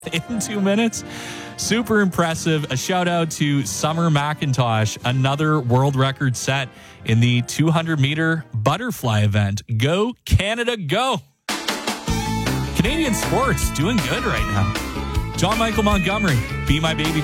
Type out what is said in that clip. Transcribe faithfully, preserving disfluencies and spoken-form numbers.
in two minutes. Super impressive. A shout out to Summer McIntosh, another world record set in the two hundred meter butterfly event. Go Canada, go. Canadian sports doing good right now. John Michael Montgomery, Be My Baby